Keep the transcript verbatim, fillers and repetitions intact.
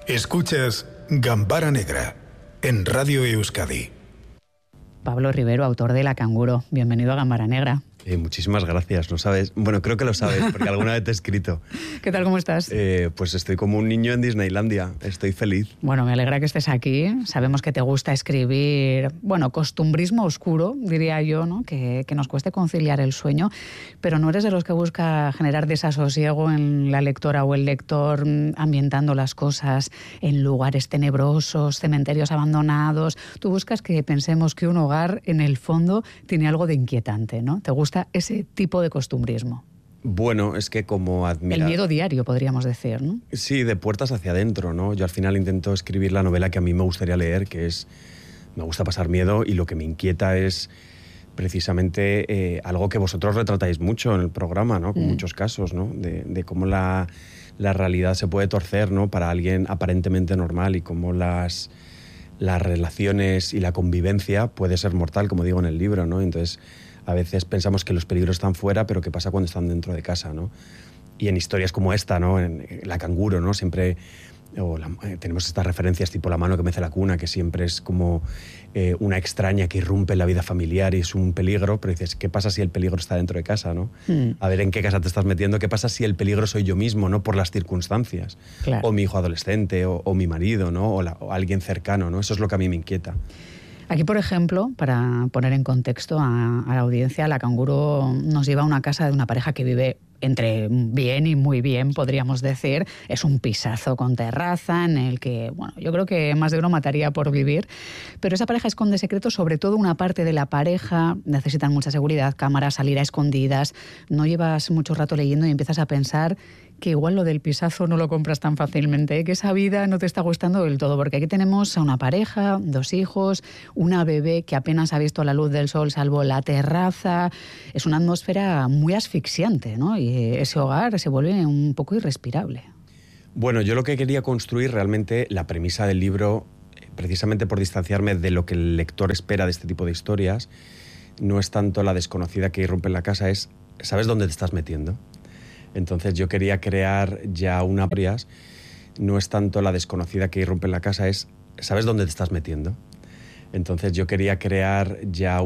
Escuchas Gambara Negra en Radio Euskadi. Pablo Rivero, autor de La Canguro. Bienvenido a Gambara Negra. Eh, muchísimas gracias, ¿lo sabes? Bueno, creo que lo sabes, porque alguna vez te he escrito. ¿Qué tal, cómo estás? Eh, pues estoy como un niño en Disneylandia, estoy feliz. Bueno, me alegra que estés aquí. Sabemos que te gusta escribir, bueno, costumbrismo oscuro, diría yo, ¿no? Que, que nos cueste conciliar el sueño, pero no eres de los que busca generar desasosiego en la lectora o el lector ambientando las cosas en lugares tenebrosos, cementerios abandonados. Tú buscas que pensemos que un hogar, en el fondo, tiene algo de inquietante, ¿no? ¿Te gusta ese tipo de costumbrismo? Bueno, es que como admirar... El miedo diario, podríamos decir, ¿no? Sí, de puertas hacia adentro, ¿no? Yo al final intento escribir la novela que a mí me gustaría leer, que es... Me gusta pasar miedo y lo que me inquieta es precisamente eh, algo que vosotros retratáis mucho en el programa, ¿no? Con mm. muchos casos, ¿no? De, de cómo la, la realidad se puede torcer, ¿no? Para alguien aparentemente normal y cómo las, las relaciones y la convivencia puede ser mortal, como digo en el libro, ¿no? Entonces... A veces pensamos que los peligros están fuera, pero ¿qué pasa cuando están dentro de casa, ¿no? Y en historias como esta, ¿no? En La Canguro, ¿no? Siempre o la, eh, tenemos estas referencias tipo La mano que mece la cuna, que siempre es como eh, una extraña que irrumpe en la vida familiar y es un peligro, pero dices, ¿qué pasa si el peligro está dentro de casa, ¿no? Mm. A ver en qué casa te estás metiendo, ¿qué pasa si el peligro soy yo mismo, ¿no? Por las circunstancias, claro. O mi hijo adolescente, o, o mi marido, ¿no? O, la, o alguien cercano, ¿no? Eso es lo que a mí me inquieta. Aquí, por ejemplo, para poner en contexto a, a la audiencia, La Canguro nos lleva a una casa de una pareja que vive entre bien y muy bien, podríamos decir. Es un pisazo con terraza en el que, bueno, yo creo que más de uno mataría por vivir. Pero esa pareja esconde secretos, sobre todo una parte de la pareja. Necesitan mucha seguridad, cámaras, salir a escondidas. No llevas mucho rato leyendo y empiezas a pensar que igual lo del pisazo no lo compras tan fácilmente, ¿eh? Que esa vida no te está gustando del todo, porque aquí tenemos a una pareja, dos hijos, una bebé que apenas ha visto la luz del sol salvo la terraza. Es una atmósfera muy asfixiante, ¿no? Y ese hogar se vuelve un poco irrespirable. Bueno, yo lo que quería construir realmente, la premisa del libro, precisamente por distanciarme de lo que el lector espera de este tipo de historias, no es tanto la desconocida que irrumpe en la casa, es ¿sabes dónde te estás metiendo? Entonces yo quería crear ya una prias, no es tanto la desconocida que irrumpe en la casa, es ¿sabes dónde te estás metiendo? Entonces yo quería crear ya